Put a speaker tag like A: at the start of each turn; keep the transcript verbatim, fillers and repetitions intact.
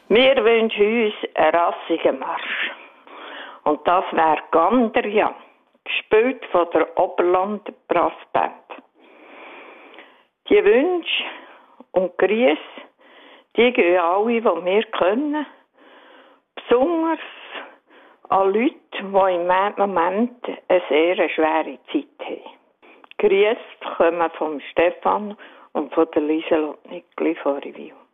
A: Wir wünschen uns einen rassigen Marsch. Und das wäre Ganderja, gespielt von der Oberlander Brassband. Die Wünsche und Grüße, die gehen alle, die wir können. Besonders an Leute, die im Moment eine sehr schwere Zeit haben. Grüße kommen von Stefan und von der Lieselot Nickli von Review.